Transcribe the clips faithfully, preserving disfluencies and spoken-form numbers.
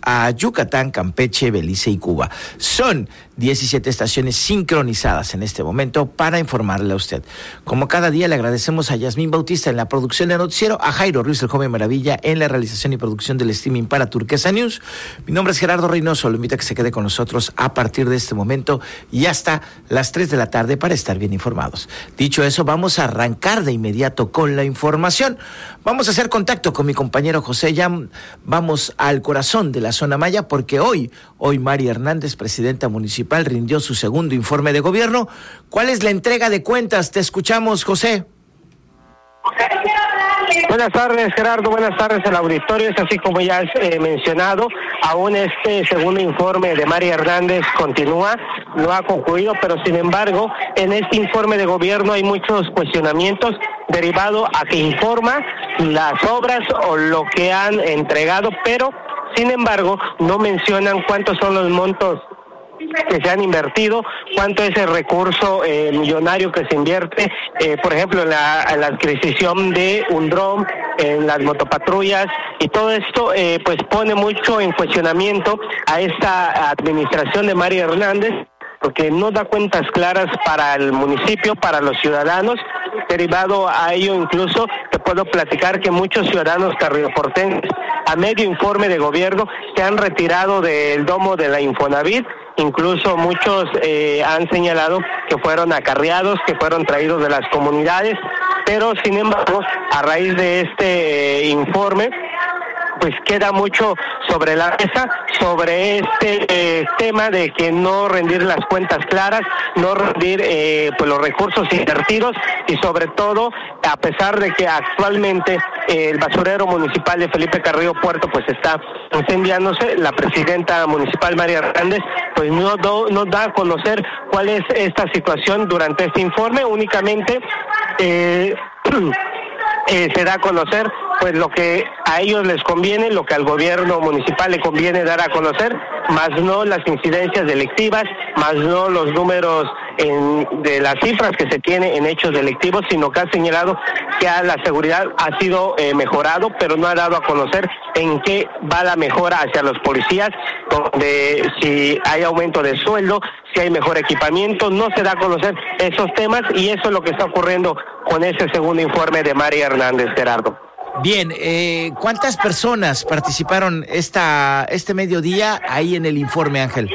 a Yucatán, Campeche, Belice y Cuba. Son diecisiete estaciones sincronizadas en este momento para informarle a usted. Como cada día, le agradecemos a Yasmín Bautista en la producción del noticiero, a Jairo Ruiz, el joven maravilla, en la realización y producción del streaming para Turquesa News. Mi nombre es Gerardo Reynoso, lo invito a que se quede con nosotros a partir de este momento y hasta las tres de la tarde para estar bien informados. Dicho eso, vamos a arrancar de inmediato con la información. Vamos a hacer contacto con mi compañero José Yam. Vamos al corazón de la zona maya porque hoy, hoy Mari Hernández, presidenta municipal, rindió su segundo informe de gobierno. ¿Cuál es la entrega de cuentas? Te escuchamos, José. Buenas tardes, Gerardo. Buenas tardes al auditorio. Es así como ya has eh, mencionado, aún este segundo informe de Mari Hernández continúa, no ha concluido, pero sin embargo, en este informe de gobierno hay muchos cuestionamientos derivado a que informa las obras o lo que han entregado, pero sin embargo no mencionan cuántos son los montos que se han invertido, cuánto es el recurso eh, millonario que se invierte, eh, por ejemplo, en la, en la adquisición de un dron, en las motopatrullas, y todo esto eh, pues pone mucho en cuestionamiento a esta administración de Mari Hernández, porque no da cuentas claras para el municipio, para los ciudadanos. Derivado a ello, incluso te puedo platicar que muchos ciudadanos carrioportenses, a medio informe de gobierno, se han retirado del domo de la Infonavit. Incluso muchos eh, han señalado que fueron acarreados, que fueron traídos de las comunidades, pero sin embargo, a raíz de este eh, informe, pues queda mucho sobre la mesa, sobre este eh, tema de que no rendir las cuentas claras, no rendir eh, pues los recursos invertidos, y sobre todo, a pesar de que actualmente eh, el basurero municipal de Felipe Carrillo Puerto pues está incendiándose, la presidenta municipal María Hernández pues no, do, no da a conocer cuál es esta situación durante este informe, únicamente eh, eh, se da a conocer pues lo que a ellos les conviene, lo que al gobierno municipal le conviene dar a conocer, más no las incidencias delictivas, más no los números en, de las cifras que se tiene en hechos delictivos, sino que ha señalado que a la seguridad ha sido eh, mejorado, pero no ha dado a conocer en qué va la mejora hacia los policías, donde si hay aumento de sueldo, si hay mejor equipamiento, no se da a conocer esos temas, y eso es lo que está ocurriendo con ese segundo informe de Mari Hernández, Gerardo. Bien, eh, ¿cuántas personas participaron esta este mediodía ahí en el informe, Ángel?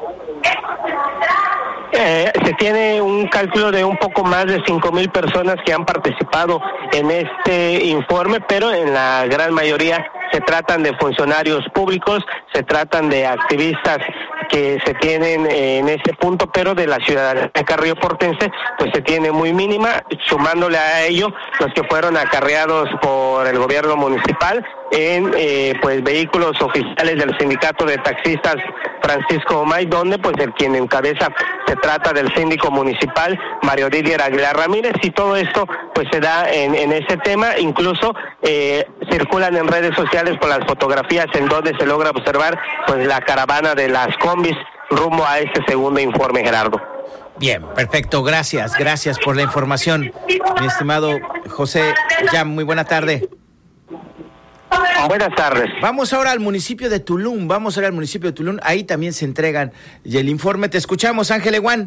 Eh, se tiene un cálculo de un poco más de cinco mil personas que han participado en este informe, pero en la gran mayoría se tratan de funcionarios públicos, se tratan de activistas que se tienen en ese punto, pero de la ciudadanía carrioportense pues se tiene muy mínima, sumándole a ello los que fueron acarreados por el gobierno municipal en eh, pues vehículos oficiales del sindicato de taxistas Francisco Omay, donde pues el quien encabeza se trata del síndico municipal Mario Didier Aguilar Ramírez, y todo esto pues se da en, en ese tema. Incluso eh, circulan en redes sociales por las fotografías en donde se logra observar pues la caravana de las combis rumbo a este segundo informe, Gerardo. Bien, perfecto, gracias, gracias por la información, mi estimado José Yam, muy buena tarde. Buenas tardes. Vamos ahora al municipio de Tulum, vamos ahora al municipio de Tulum, ahí también se entregan y el informe. Te escuchamos, Ángel Eguán.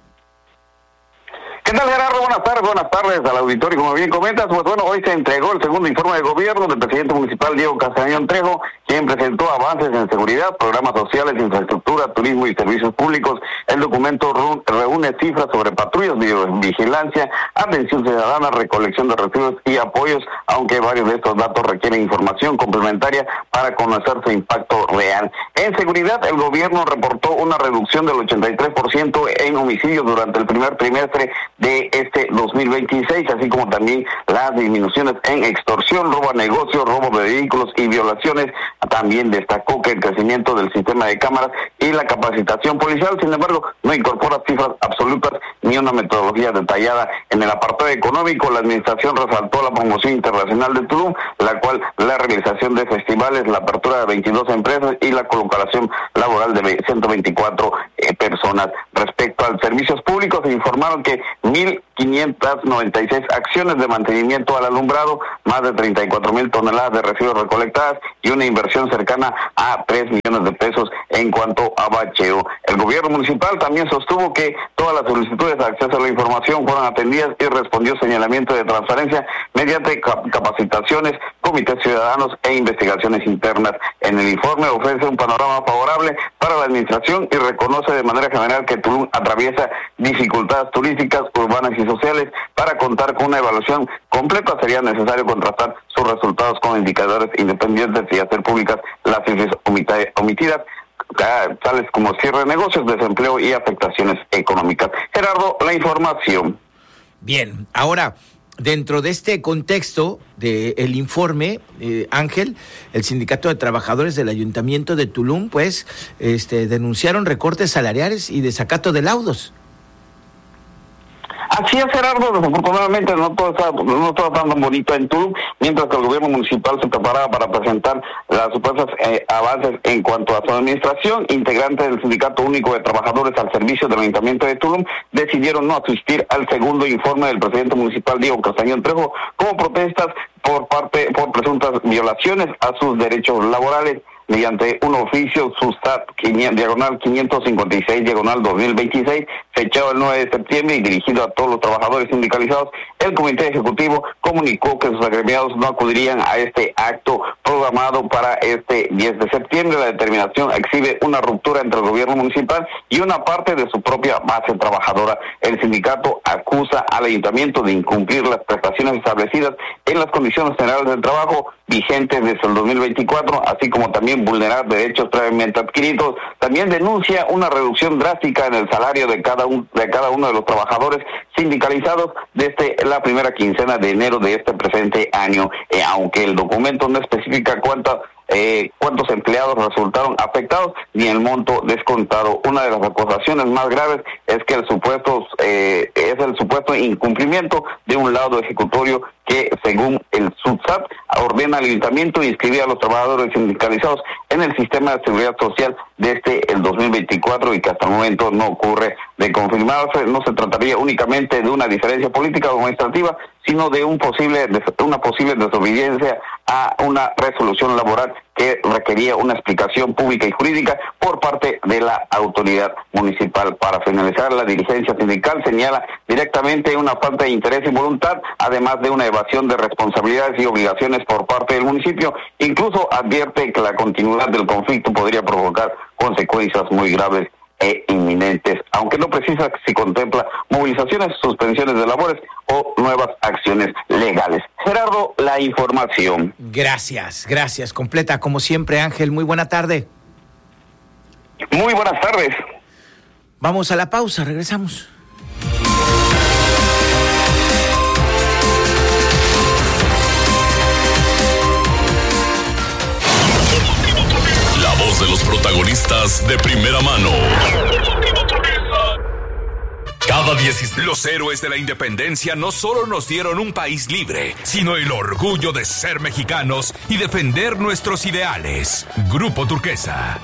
¿Qué tal, Gerardo? Buenas tardes, buenas tardes al auditorio. Como bien comentas, pues bueno, hoy se entregó el segundo informe de gobierno del presidente municipal Diego Castañón Trejo, quien presentó avances en seguridad, programas sociales, infraestructura, turismo y servicios públicos. El documento reúne cifras sobre patrullas, vigilancia, atención ciudadana, recolección de residuos y apoyos, aunque varios de estos datos requieren información complementaria para conocer su impacto real. En seguridad, el gobierno reportó una reducción del ochenta y tres por ciento en homicidios durante el primer trimestre de este dos mil veintiséis, así como también las disminuciones en extorsión, robo a negocios, robo de vehículos y violaciones. También destacó que el crecimiento del sistema de cámaras y la capacitación policial, sin embargo, no incorpora cifras absolutas ni una metodología detallada. En el apartado económico, la administración resaltó la promoción internacional de Tulum, la cual la realización de festivales, la apertura de veintidós empresas y la colocación laboral de ciento veinticuatro eh, personas. Respecto a servicios públicos, se informaron que mil quinientas noventa y seis acciones de mantenimiento al alumbrado, más de treinta y cuatro mil toneladas de residuos recolectadas y una inversión cercana a tres millones de pesos en cuanto a bacheo. El gobierno municipal también sostuvo que todas las solicitudes de acceso a la información fueron atendidas y respondió señalamiento de transparencia mediante capacitaciones, comités ciudadanos e investigaciones internas. En el informe ofrece un panorama favorable para la administración y reconoce de manera general que Tulum atraviesa dificultades turísticas, urbanas y sociales. Para contar con una evaluación completa sería necesario contrastar sus resultados con indicadores independientes y hacer públicas las cifras omitidas, tales como cierre de negocios, desempleo y afectaciones económicas. Gerardo, la información. Bien, ahora, dentro de este contexto del informe, eh, Ángel, el Sindicato de Trabajadores del Ayuntamiento de Tulum, pues, este, denunciaron recortes salariales y desacato de laudos. Así es, Gerardo, desafortunadamente no todo está, no todo está tan bonito en Tulum, mientras que el gobierno municipal se preparaba para presentar las supuestas eh, avances en cuanto a su administración. Integrantes del Sindicato Único de Trabajadores al Servicio del Ayuntamiento de Tulum decidieron no asistir al segundo informe del presidente municipal Diego Castañón Trejo como protestas por parte por presuntas violaciones a sus derechos laborales. Mediante un oficio SUSTAT diagonal quinientos cincuenta y seis diagonal dos mil veintiséis, fechado el nueve de septiembre y dirigido a todos los trabajadores sindicalizados, el Comité Ejecutivo comunicó que sus agremiados no acudirían a este acto programado para este diez de septiembre. La determinación exhibe una ruptura entre el gobierno municipal y una parte de su propia base trabajadora. El sindicato acusa al ayuntamiento de incumplir las prestaciones establecidas en las condiciones generales del trabajo vigentes desde el dos mil veinticuatro, así como también vulnerar derechos previamente adquiridos. También denuncia una reducción drástica en el salario de cada, un, de cada uno de los trabajadores sindicalizados desde la primera quincena de enero de este presente año, eh, aunque el documento no especifica cuántas Eh, cuántos empleados resultaron afectados ni el monto descontado. Una de las acusaciones más graves es que el supuesto eh, es el supuesto incumplimiento de un laudo ejecutorio que, según el SUTSAT, ordena al ayuntamiento inscribir a los trabajadores sindicalizados en el sistema de seguridad social desde el dos mil veinticuatro y que hasta el momento no ocurre. De confirmarse, no se trataría únicamente de una diferencia política o administrativa, sino de un posible una posible desobediencia a una resolución laboral que requería una explicación pública y jurídica por parte de la autoridad municipal. Para finalizar, la dirigencia sindical señala directamente una falta de interés y voluntad, además de una evasión de responsabilidades y obligaciones por parte del municipio. Incluso advierte que la continuidad del conflicto podría provocar consecuencias muy graves e inminentes, aunque no precisa si contempla movilizaciones, suspensiones de labores o nuevas acciones legales. Gerardo, la información. Gracias, gracias. Completa, como siempre, Ángel. Muy buena tarde. Muy buenas tardes. Vamos a la pausa, regresamos. La voz de los protagonistas de primera mano. Cada dieciséis, los héroes de la independencia no solo nos dieron un país libre, sino el orgullo de ser mexicanos y defender nuestros ideales. Grupo Turquesa.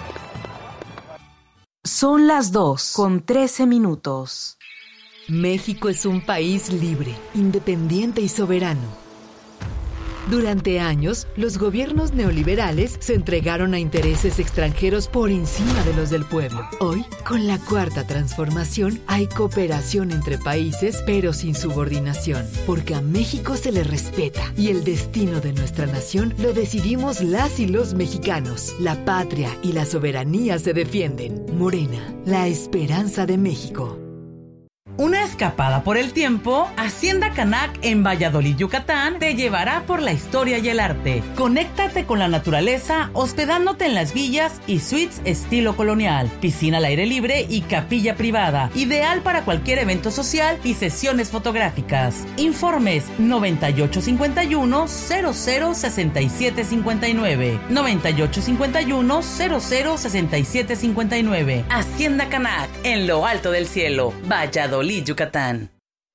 Son las dos con trece minutos. México es un país libre, independiente y soberano. Durante años, los gobiernos neoliberales se entregaron a intereses extranjeros por encima de los del pueblo. Hoy, con la cuarta transformación, hay cooperación entre países, pero sin subordinación, porque a México se le respeta y el destino de nuestra nación lo decidimos las y los mexicanos. La patria y la soberanía se defienden. Morena, la esperanza de México. Una escapada por el tiempo, Hacienda Canac en Valladolid, Yucatán, te llevará por la historia y el arte. Conéctate con la naturaleza hospedándote en las villas y suites estilo colonial, piscina al aire libre y capilla privada, ideal para cualquier evento social y sesiones fotográficas. Informes noventa y ocho cincuenta y uno cero cero sesenta y siete cincuenta y nueve, noventa y ocho cincuenta y uno cero cero sesenta y siete cincuenta y nueve. Hacienda Canac, en lo alto del cielo, Valladolid, Yucatán.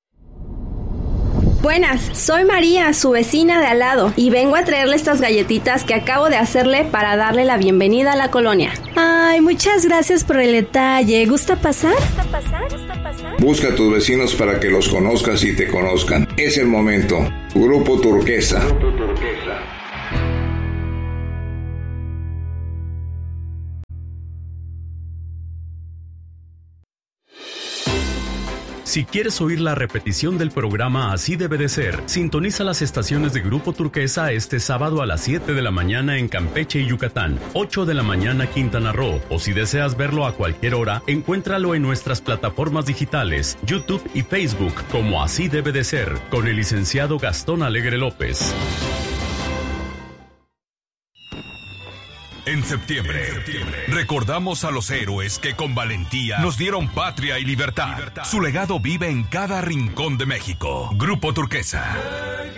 Buenas, soy María, su vecina de al lado, y vengo a traerle estas galletitas que acabo de hacerle para darle la bienvenida a la colonia. Ay, muchas gracias por el detalle. ¿Gusta pasar? ¿Gusta pasar? ¿Gusta pasar? Busca a tus vecinos para que los conozcas y te conozcan. Es el momento. Grupo Turquesa. Grupo Turquesa. Si quieres oír la repetición del programa Así Debe de Ser, sintoniza las estaciones de Grupo Turquesa este sábado a las siete de la mañana en Campeche y Yucatán, ocho de la mañana Quintana Roo, o si deseas verlo a cualquier hora, encuéntralo en nuestras plataformas digitales, YouTube y Facebook, como Así Debe de Ser, con el licenciado Gastón Alegre López. En septiembre, en septiembre, recordamos a los héroes que con valentía nos dieron patria y libertad. Su legado vive en cada rincón de México. Grupo Turquesa.